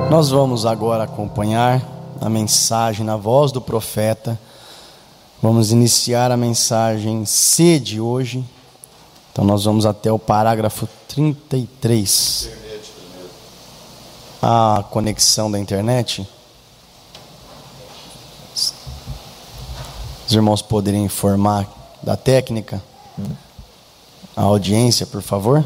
Nós vamos agora acompanhar a mensagem na voz do profeta. Vamos iniciar a mensagem sede hoje. Então nós vamos até o parágrafo 33. A conexão da internet. Os irmãos poderiam informar da técnica? A audiência, por favor.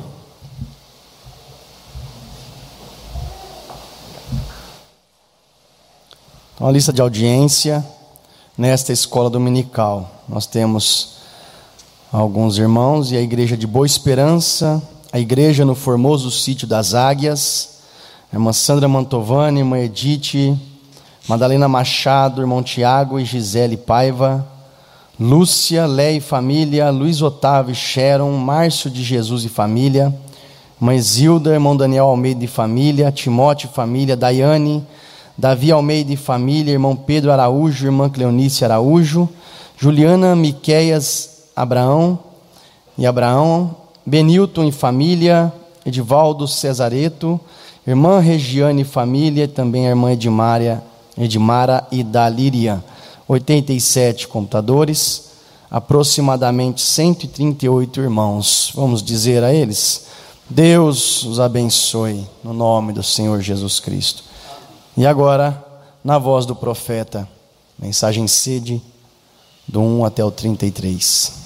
Então, a lista de audiência nesta escola dominical. Nós temos alguns irmãos e a igreja de Boa Esperança, a igreja no Formoso Sítio das Águias, a irmã Sandra Mantovani, irmã Edith, Madalena Machado, irmão Tiago e Gisele Paiva, Lúcia, Lé e família, Luiz Otávio e Sharon, Márcio de Jesus e família, irmã Zilda, irmão Daniel Almeida e família, Timóteo e família, Daiane, Davi Almeida e família, irmão Pedro Araújo, irmã Cleonice Araújo, Juliana, Miqueias, Abraão, Benilton e família, Edivaldo Cesareto, irmã Regiane e família, também a irmã Edmara e Dalíria. 87 computadores, aproximadamente 138 irmãos. Vamos dizer a eles: Deus os abençoe, no nome do Senhor Jesus Cristo. E agora, na voz do profeta, mensagem sede, do 1 até o 33.